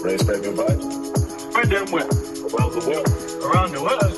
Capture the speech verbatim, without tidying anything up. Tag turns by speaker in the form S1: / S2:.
S1: Race everybody.
S2: Where them went?
S1: Around the world.
S2: Around the world.